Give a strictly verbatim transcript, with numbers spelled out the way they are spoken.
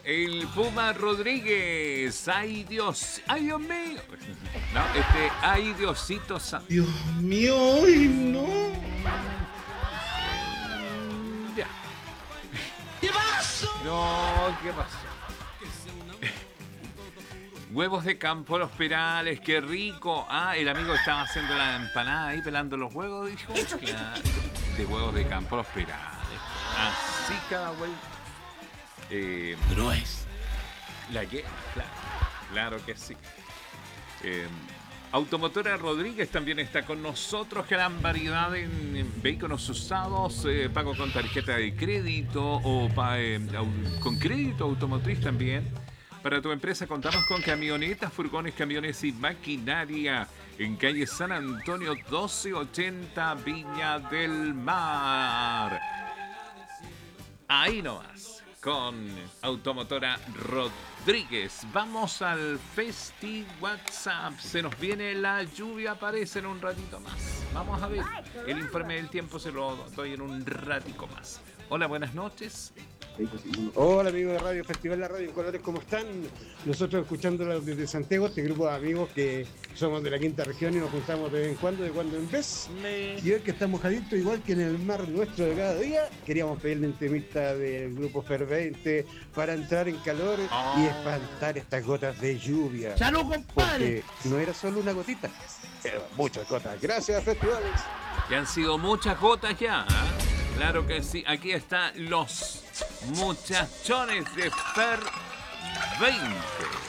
El Puma Rodríguez. Ay, Dios. Ay, Dios mío. No, este, ay, Diosito santo. Dios mío, ay, no. Ya. ¿Qué pasó? No, ¿qué pasó? Huevos de campo, los perales, qué rico. Ah, el amigo estaba haciendo la empanada ahí, pelando los huevos, dijo. Claro, de huevos de campo, los perales. Así cada vuelta. Eh, Pero es. La que, claro, claro que sí. Eh, Automotora Rodríguez también está con nosotros. Gran variedad en, en vehículos usados, eh, pago con tarjeta de crédito o pa, eh, au, con crédito automotriz también. Para tu empresa contamos con camionetas, furgones, camiones y maquinaria en calle San Antonio doce ochenta Viña del Mar. Ahí nomás, con Automotora Rodríguez. Vamos al Festi WhatsApp. Se nos viene la lluvia, aparece en un ratito más. Vamos a ver. El informe del tiempo se lo doy en un ratico más. Hola, buenas noches. Hola amigos de Radio Festival La Radio en Colores, ¿cómo están? Nosotros escuchándola desde Santiago, este grupo de amigos que somos de la quinta región y nos juntamos de vez en cuando, de cuando en vez. Me... Y hoy que estamos mojaditos, igual que en el mar nuestro de cada día, queríamos pedirle un temita del grupo Fervente para entrar en calor oh. y espantar estas gotas de lluvia. ¡Ya no, compadre! Porque no era solo una gotita, eran muchas gotas. Gracias, Festivales. Y han sido muchas gotas ya, ¿eh? Claro que sí, aquí están los muchachones de Fer veinte.